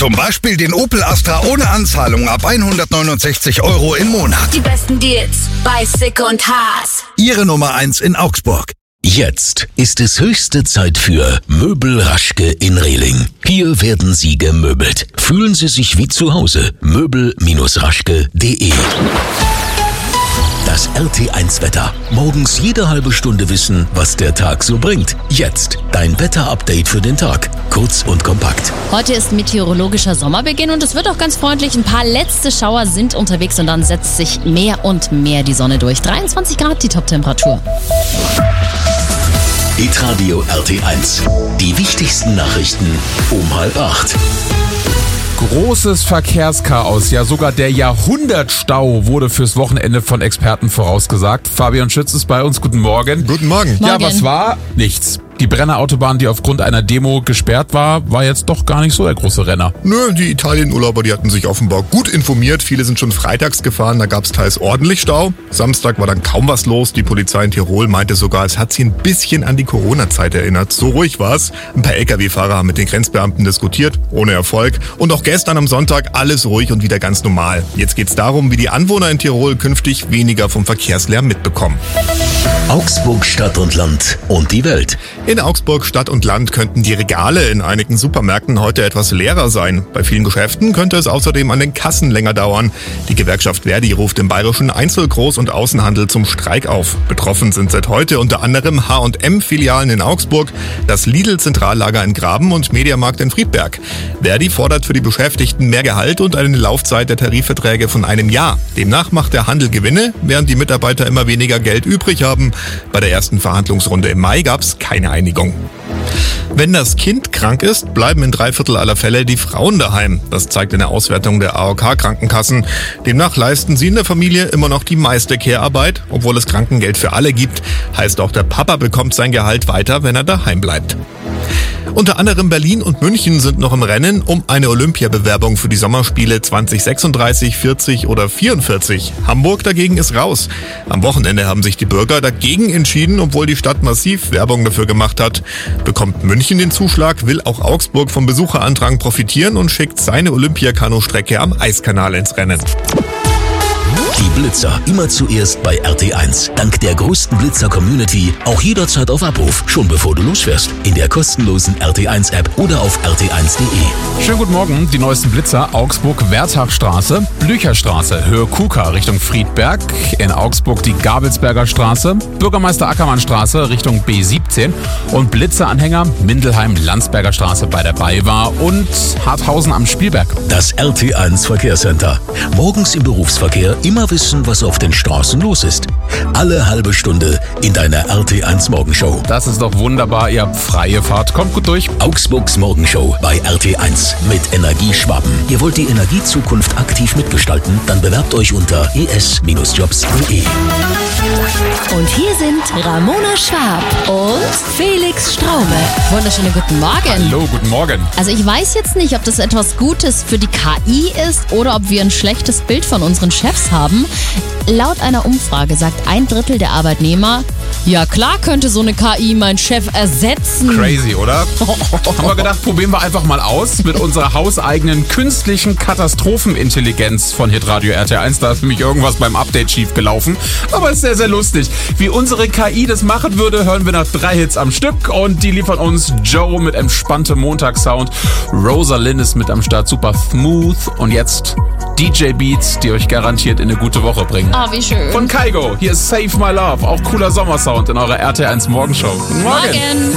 Zum Beispiel den Opel Astra ohne Anzahlung ab 169 € im Monat. Die besten Deals bei Sick und Haas. Ihre Nummer 1 in Augsburg. Jetzt ist es höchste Zeit für Möbel Raschke in Rehling. Hier werden Sie gemöbelt. Fühlen Sie sich wie zu Hause. Möbel-raschke.de. Das RT1-Wetter. Morgens jede halbe Stunde wissen, was der Tag so bringt. Jetzt dein Wetter-Update für den Tag. Kurz und kompakt. Heute ist meteorologischer Sommerbeginn und es wird auch ganz freundlich. Ein paar letzte Schauer sind unterwegs und dann setzt sich mehr und mehr die Sonne durch. 23 Grad die Top-Temperatur. Hitradio RT1. Die wichtigsten Nachrichten um 7:30. Großes Verkehrschaos, ja sogar der Jahrhundertstau wurde fürs Wochenende von Experten vorausgesagt. Fabian Schütz ist bei uns, guten Morgen. Guten Morgen. Ja, was war? Nichts. Die Brennerautobahn, die aufgrund einer Demo gesperrt war jetzt doch gar nicht so der große Renner. Nö, die Italienurlauber, die hatten sich offenbar gut informiert. Viele sind schon freitags gefahren, da gab es teils ordentlich Stau. Samstag war dann kaum was los. Die Polizei in Tirol meinte sogar, es hat sie ein bisschen an die Corona-Zeit erinnert. So ruhig war es. Ein paar Lkw-Fahrer haben mit den Grenzbeamten diskutiert, ohne Erfolg. Und auch gestern am Sonntag alles ruhig und wieder ganz normal. Jetzt geht's darum, wie die Anwohner in Tirol künftig weniger vom Verkehrslärm mitbekommen. Augsburg Stadt und Land und die Welt. In Augsburg Stadt und Land könnten die Regale in einigen Supermärkten heute etwas leerer sein. Bei vielen Geschäften könnte es außerdem an den Kassen länger dauern. Die Gewerkschaft Verdi ruft im bayerischen Einzel-, Groß- und Außenhandel zum Streik auf. Betroffen sind seit heute unter anderem H&M-Filialen in Augsburg, das Lidl-Zentrallager in Graben und Mediamarkt in Friedberg. Verdi fordert für die Beschäftigten mehr Gehalt und eine Laufzeit der Tarifverträge von einem Jahr. Demnach macht der Handel Gewinne, während die Mitarbeiter immer weniger Geld übrig haben. Bei der ersten Verhandlungsrunde im Mai gab es keine Einigung. Wenn das Kind krank ist, bleiben in 3/4 aller Fälle die Frauen daheim. Das zeigt eine Auswertung der AOK-Krankenkassen. Demnach leisten sie in der Familie immer noch die meiste Care-Arbeit, obwohl es Krankengeld für alle gibt. Heißt auch, der Papa bekommt sein Gehalt weiter, wenn er daheim bleibt. Unter anderem Berlin und München sind noch im Rennen um eine Olympiabewerbung für die Sommerspiele 2036, 40 oder 44. Hamburg dagegen ist raus. Am Wochenende haben sich die Bürger dagegen entschieden, obwohl die Stadt massiv Werbung dafür gemacht hat. Bekommt München den Zuschlag, will auch Augsburg vom Besucherandrang profitieren und schickt seine Olympiakanu-Strecke am Eiskanal ins Rennen. Die Blitzer immer zuerst bei RT1. Dank der größten Blitzer-Community auch jederzeit auf Abruf, schon bevor du losfährst. In der kostenlosen RT1-App oder auf rt1.de. Schönen guten Morgen, die neuesten Blitzer. Augsburg-Werthachstraße, Blücherstraße, Höhe Kuka Richtung Friedberg. In Augsburg die Gabelsberger Straße, Bürgermeister Ackermann-Straße Richtung B17 und Blitzeranhänger Mindelheim-Landsberger Straße bei der BayWa und Harthausen am Spielberg. Das RT1 Verkehrscenter. Morgens im Berufsverkehr immer wissen, was auf den Straßen los ist. Alle halbe Stunde in deiner RT1 Morgenshow. Das ist doch wunderbar, ihr habt freie Fahrt. Kommt gut durch. Augsburgs Morgenshow bei RT1 mit Energieschwaben. Ihr wollt die Energiezukunft aktiv mitgestalten? Dann bewerbt euch unter es-jobs.de. Und hier sind Ramona Schwab und Felix Straume. Wunderschönen guten Morgen. Hallo, guten Morgen. Also ich weiß jetzt nicht, ob das etwas Gutes für die KI ist oder ob wir ein schlechtes Bild von unseren Chefs haben. Laut einer Umfrage sagt 1/3 der Arbeitnehmer, ja klar könnte so eine KI meinen Chef ersetzen. Crazy, oder? Haben wir gedacht, probieren wir einfach mal aus mit unserer hauseigenen künstlichen Katastrophenintelligenz von Hitradio RT1. Da ist nämlich irgendwas beim Update schief gelaufen. Aber ist sehr, sehr lustig. Wie unsere KI das machen würde, hören wir nach 3 Hits am Stück. Und die liefern uns Joe mit entspanntem Montagssound. Rosalind ist mit am Start, super smooth. Und jetzt DJ Beats, die euch garantiert in eine gute Woche bringen. Oh, wie schön. Von Kaigo, hier ist Save My Love, auch cooler Sommersound in eurer RT1 Morgenshow. Guten Morgen.